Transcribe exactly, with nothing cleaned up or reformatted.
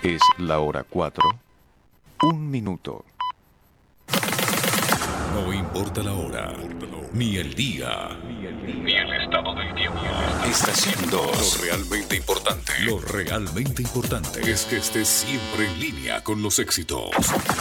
Es la hora cuatro. Un minuto. No importa la hora, ni el día, ni el estado del tiempo. Estación dos. Lo realmente importante. Lo realmente importante es que estés siempre en línea con los éxitos.